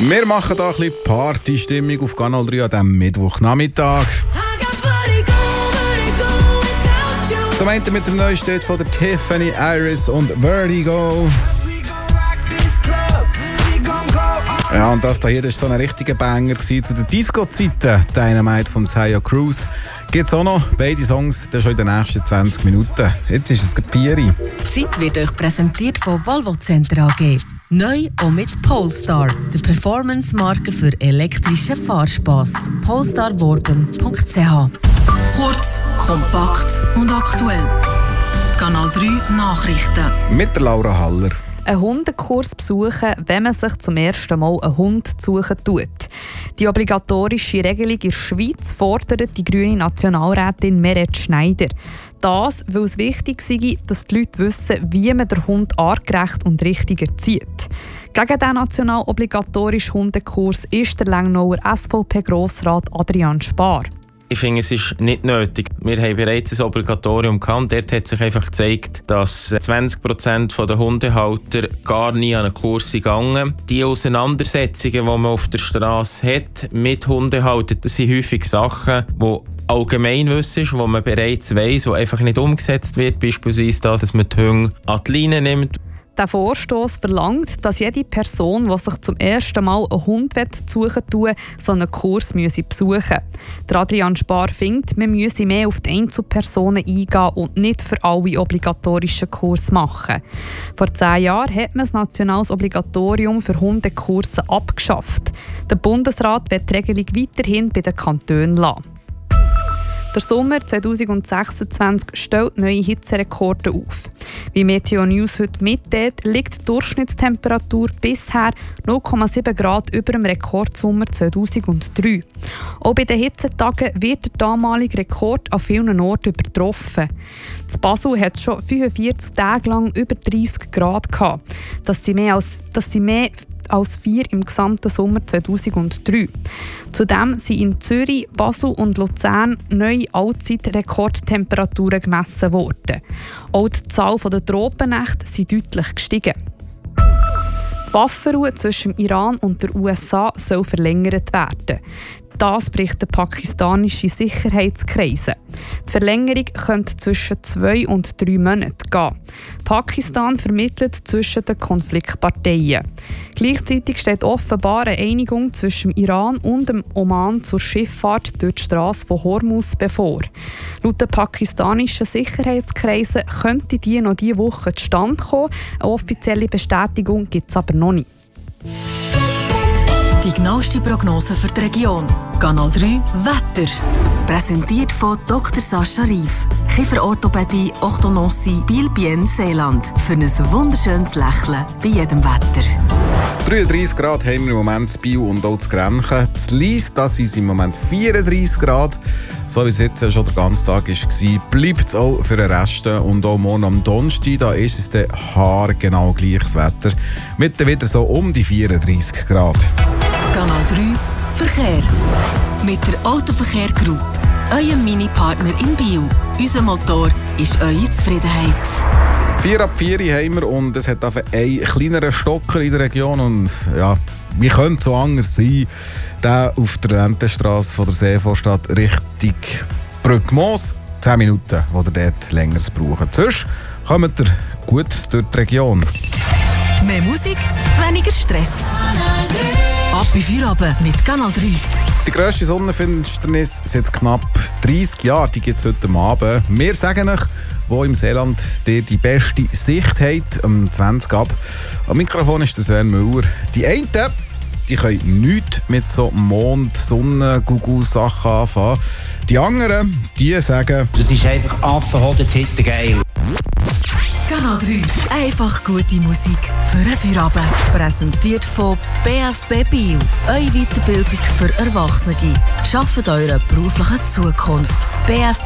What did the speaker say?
Wir machen hier ein bisschen Partystimmung auf Kanal 3 an diesem Mittwochnachmittag. Zum einen mit dem Neuesten von der Tiffany, Iris und Vertigo. Ja, und das hier ist so ein richtiger Banger zu den Disco-Zeiten. Dynamite von Taio Cruz. Gibt es auch noch beide Songs, das schon in den nächsten 20 Minuten. Jetzt ist es 4 Uhr. Die Zeit wird euch präsentiert von Volvo Center AG. Neu auch mit Polestar, der Performance-Marke für elektrischen Fahrspass. polestarworben.ch. Kurz, kompakt und aktuell. Kanal 3 Nachrichten. Mit der Laura Haller. Einen Hundekurs besuchen, wenn man sich zum ersten Mal einen Hund suchen tut. Die obligatorische Regelung in der Schweiz fordert die grüne Nationalrätin Meret Schneider. Das, weil es wichtig sei, dass die Leute wissen, wie man den Hund artgerecht und richtig erzieht. Gegen diesen national obligatorischen Hundekurs ist der Lengnauer SVP-Grossrat Adrian Spar. Ich finde, es ist nicht nötig. Wir haben bereits ein Obligatorium gehabt. Dort hat sich einfach gezeigt, dass 20% der Hundehalter gar nie an einen Kurs gegangen sind. Die Auseinandersetzungen, die man auf der Straße hat mit Hundehaltern, das sind häufig Sachen, die Allgemeinwissen ist, wo man bereits weiss, wo einfach nicht umgesetzt wird. Beispielsweise das, dass man die Hunde an die Leine nimmt. Der Vorstoss verlangt, dass jede Person, die sich zum ersten Mal einen Hund suchen will, so einen Kurs besuchen müsse. Der Adrian Spar findet, man müsse mehr auf die Einzelpersonen eingehen und nicht für alle obligatorischen Kurse machen. Vor 10 Jahren hat man das nationales Obligatorium für Hundekurse abgeschafft. Der Bundesrat wird die Regelung weiterhin bei den Kantonen lassen. Der Sommer 2026 stellt neue Hitzerekorde auf. Wie Meteo News heute mitteilt, liegt die Durchschnittstemperatur bisher 0,7 Grad über dem Rekordsommer 2003. Auch bei den Hitzetagen wird der damalige Rekord an vielen Orten übertroffen. In Basel hat es schon 45 Tage lang über 30 Grad gehabt. Das sind mehr als 4 im gesamten Sommer 2003. Zudem sind in Zürich, Basel und Luzern neue Allzeitrekordtemperaturen gemessen worden. Auch die Zahl der Tropennächte ist deutlich gestiegen. Die Waffenruhe zwischen dem Iran und der USA soll verlängert werden. Das berichten pakistanische Sicherheitskreise. Die Verlängerung könnte zwischen 2 und 3 Monaten gehen. Pakistan vermittelt zwischen den Konfliktparteien. Gleichzeitig steht offenbar eine Einigung zwischen dem Iran und dem Oman zur Schifffahrt durch die Straße von Hormuz bevor. Laut den pakistanischen Sicherheitskreisen könnte die noch diese Woche zustande kommen. Eine offizielle Bestätigung gibt es aber noch nicht. Die genaueste Prognose für die Region. Kanal 3 Wetter. Präsentiert von Dr. Sascha Rief. Kieferorthopädie, Orthodontie, Biel-Bienne, Seeland. Für ein wunderschönes Lächeln bei jedem Wetter. 33 Grad haben wir im Moment in Biel und auch in Grenchen. In Lyss, das sind im Moment 34 Grad. So wie es jetzt schon den ganzen Tag war, bleibt es auch für den Rest. Und auch morgen am Donnerstag, da ist es dann haargenau gleiches Wetter. Mit wieder so um die 34 Grad. Kanal 3 Verkehr. Mit der Autoverkehr Group. Eurem Mini-Partner in Biel. Unser Motor ist eure Zufriedenheit. 4 ab 4 haben wir und es hat einen kleineren Stocker in der Region. Und ja, wie könnte es so anders sein? Der auf der Lentenstrasse von der Seevorstadt Richtung Brückmoos. 10 Minuten, die ihr dort länger braucht. Sonst kommt ihr gut durch die Region. Mehr Musik, weniger Stress. Ab in Feierabend mit Kanal 3. Die grösste Sonnenfinsternis seit knapp 30 Jahren, die gibt es heute Abend. Wir sagen euch, wo im Seeland ihr die beste Sicht habt, um 20 ab. Am Mikrofon ist der Sven Müller. Die einen, die können nichts mit so Mond-Sonnen-Gugu-Sachen anfangen. Die anderen, die sagen, das ist einfach Affenhoden-Titten geil. Kanal 3. Einfach gute Musik für einen Feierabend. Präsentiert von BFB Biel. Eure Weiterbildung für Erwachsene. Schafft eure berufliche Zukunft. BFB